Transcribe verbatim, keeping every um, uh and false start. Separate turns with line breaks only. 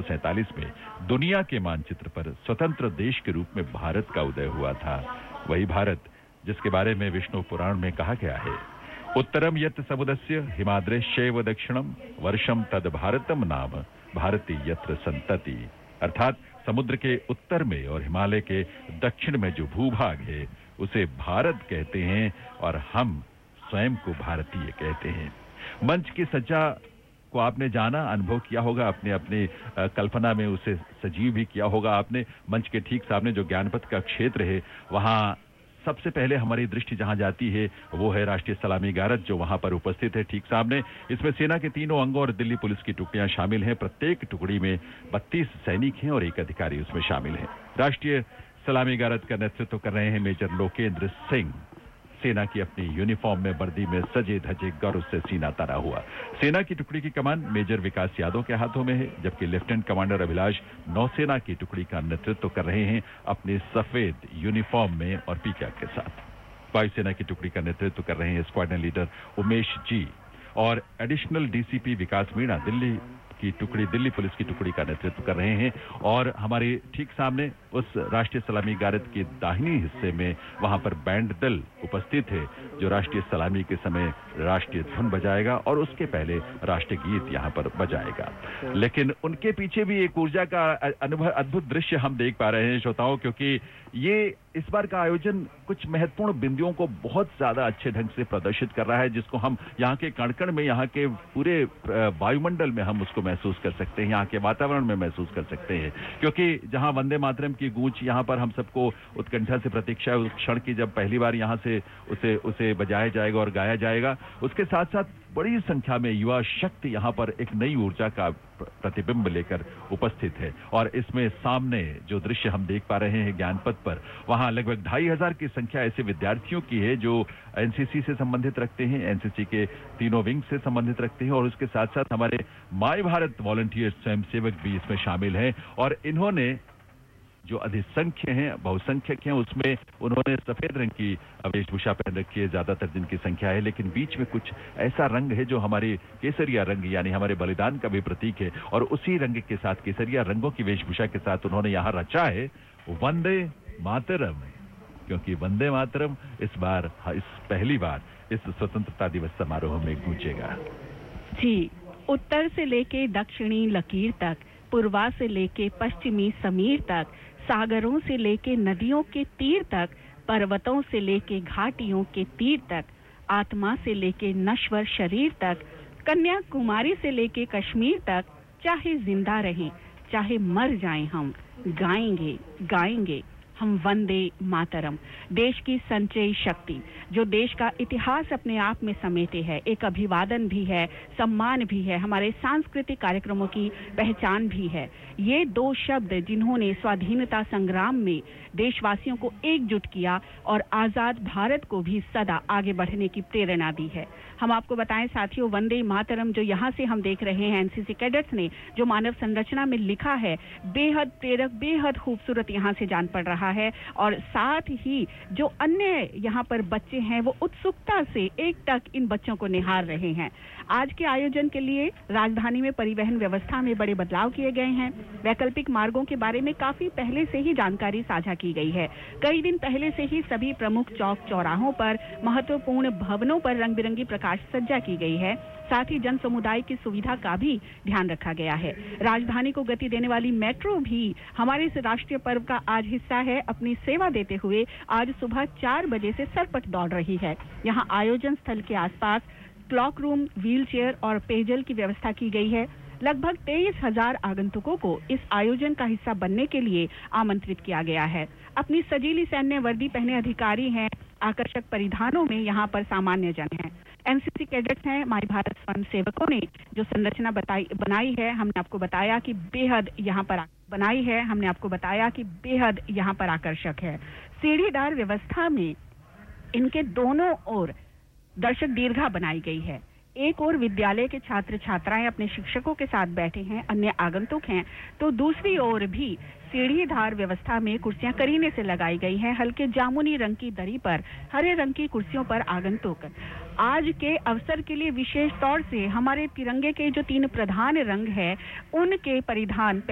सैंतालीस में दुनिया के मानचित्र पर स्वतंत्र देश के रूप में भारत का उदय हुआ था। वही भारत जिसके बारे में विष्णु पुराण में कहा गया है, उत्तरम यत् समुद्रस्य हिमाद्रेश्चैव दक्षिणम वर्षम तद भारतम नाम भारती यत्र संतति। अर्थात समुद्र के उत्तर में और हिमालय के दक्षिण में जो भूभाग है उसे भारत कहते हैं और हम स्वयं को भारतीय कहते हैं। मंच की सज्जा को आपने जाना, अनुभव किया होगा, अपने अपने कल्पना में उसे सजीव भी किया होगा आपने। मंच के ठीक सामने जो ज्ञानपथ का क्षेत्र है, वहां सबसे पहले हमारी दृष्टि जहां जाती है वो है राष्ट्रीय सलामी गारद जो वहां पर उपस्थित है ठीक सामने। इसमें सेना के तीनों अंगों और दिल्ली पुलिस की टुकड़ियां शामिल हैं। प्रत्येक टुकड़ी में बत्तीस सैनिक हैं और एक अधिकारी उसमें शामिल है। राष्ट्रीय सलामी गारद का नेतृत्व कर रहे हैं मेजर लोकेंद्र सिंह। सेना की अपनी यूनिफॉर्म में वर्दी में सजे धजे गौरव से सीना तारा हुआ। सेना की टुकड़ी की कमान मेजर विकास यादव के हाथों में है, जबकि लेफ्टिनेंट कमांडर अभिलाष नौसेना की टुकड़ी का नेतृत्व कर रहे हैं अपने सफेद यूनिफॉर्म में और पीकैप के साथ। वायुसेना की टुकड़ी का नेतृत्व कर रहे हैं स्क्वाड्रन लीडर उमेश जी और एडिशनल डीसीपी विकास मीणा दिल्ली की टुकड़ी दिल्ली पुलिस की टुकड़ी का नेतृत्व कर रहे हैं। और हमारे ठीक सामने उस राष्ट्रीय सलामी गारद के दाहिनी हिस्से में वहां पर बैंड दल उपस्थित है जो राष्ट्रीय सलामी के समय राष्ट्रीय धुन बजाएगा और उसके पहले राष्ट्रीय गीत यहां पर बजाएगा। लेकिन उनके पीछे भी एक ऊर्जा का अनुभव अद्भुत दृश्य हम देख पा रहे हैं श्रोताओं, क्योंकि ये इस बार का आयोजन कुछ महत्वपूर्ण बिंदुओं को बहुत ज्यादा अच्छे ढंग से प्रदर्शित कर रहा है, जिसको हम यहाँ के कण-कण में, यहाँ के पूरे वायुमंडल में हम उसको महसूस कर सकते हैं, यहाँ के वातावरण में महसूस कर सकते हैं। क्योंकि जहाँ वंदे मातरम की गूंज यहाँ पर हम सबको उत्कंठा से प्रतीक्षा है उस क्षण की जब पहली बार यहाँ से उसे उसे बजाया जाएगा और गाया जाएगा। उसके साथ साथ बड़ी संख्या में युवा शक्ति यहाँ पर एक नई ऊर्जा का प्रतिबिंब लेकर उपस्थित है। और इसमें सामने जो दृश्य हम देख पा रहे हैं ज्ञानपथ पर, वहां लगभग ढाई हजार की संख्या ऐसे विद्यार्थियों की है जो एनसीसी से संबंधित रखते हैं, एनसीसी के तीनों विंग से संबंधित रखते हैं और उसके साथ साथ हमारे माय भारत वॉलंटियर स्वयंसेवक भी इसमें शामिल हैं। और इन्होंने जो अधिसंख्य हैं, बहुसंख्यक हैं, उसमें उन्होंने सफेद रंग की वेशभूषा पहन रखी है, ज्यादातर जिनकी संख्या है, लेकिन बीच में कुछ ऐसा रंग है जो हमारे केसरिया रंग यानी हमारे बलिदान का भी प्रतीक है। और उसी रंग के साथ, केसरिया रंगों की वेशभूषा के साथ उन्होंने यहां रचा है वंदे मातरम, क्योंकि वंदे मातरम इस बार इस पहली बार इस स्वतंत्रता दिवस समारोह में गूंजेगा।
जी, उत्तर से लेके दक्षिणी लकीर तक, पूर्वा से लेके पश्चिमी समीर तक, सागरों से लेके नदियों के तीर तक, पर्वतों से लेके घाटियों के तीर तक, आत्मा से लेके नश्वर शरीर तक, कन्याकुमारी से लेके कश्मीर तक, चाहे जिंदा रहें चाहे मर जाएं, हम गाएंगे गाएंगे हम वंदे मातरम। देश की संचयी शक्ति जो देश का इतिहास अपने आप में समेटे है, एक अभिवादन भी है, सम्मान भी है, हमारे सांस्कृतिक कार्यक्रमों की पहचान भी है। ये दो शब्द जिन्होंने स्वाधीनता संग्राम में देशवासियों को एकजुट किया और आजाद भारत को भी सदा आगे बढ़ने की प्रेरणा दी है। हम आपको बताएं साथियों, वंदे मातरम जो यहाँ से हम देख रहे हैं एनसीसी कैडेट्स ने जो मानव संरचना में लिखा है, बेहद प्रेरक, बेहद खूबसूरत यहाँ से जान पड़ रहा है। और साथ ही जो अन्य यहाँ पर बच्चे हैं वो उत्सुकता से एक टक इन बच्चों को निहार रहे हैं। आज के आयोजन के लिए राजधानी में परिवहन व्यवस्था में बड़े बदलाव किए गए हैं। वैकल्पिक मार्गों के बारे में काफी पहले से ही जानकारी साझा की गई है। कई दिन पहले से ही सभी प्रमुख चौक चौराहों पर, महत्वपूर्ण भवनों पर रंग बिरंगी प्रकाश सज्जा की गई है। साथ ही जन समुदाय की सुविधा का भी ध्यान रखा गया है। राजधानी को गति देने वाली मेट्रो भी हमारे इस राष्ट्रीय पर्व का आज हिस्सा है। अपनी सेवा देते हुए आज सुबह चार बजे से सरपट दौड़ रही है। यहाँ आयोजन स्थल के आसपास क्लॉक रूम, व्हील चेयर और पेयजल की व्यवस्था की गई है। लगभग तेईस हजार आगंतुकों को इस आयोजन का हिस्सा बनने के लिए आमंत्रित किया गया है। अपनी सजीली सैन्य वर्दी पहने अधिकारी हैं, आकर्षक परिधानों में यहाँ पर सामान्य जन हैं। एनसीसी कैडेट्स हैं, माय भारत स्वयं सेवकों ने जो संरचना बताई बनाई है, हमने आपको बताया कि बेहद यहाँ पर बनाई है हमने आपको बताया कि बेहद यहाँ पर आकर्षक है। सीढ़ीदार व्यवस्था में इनके दोनों ओर दर्शक दीर्घा बनाई गई है। एक और विद्यालय के छात्र छात्राएं अपने शिक्षकों के साथ बैठे हैं, अन्य आगंतुक हैं, तो दूसरी ओर भी सीढ़ीदार व्यवस्था में कुर्सियां करीने से लगाई गई हैं। हल्के जामुनी रंग की दरी पर हरे रंग की कुर्सियों पर आगंतुक आज के अवसर के लिए विशेष तौर से हमारे तिरंगे के जो तीन प्रधान रंग है उनके परिधान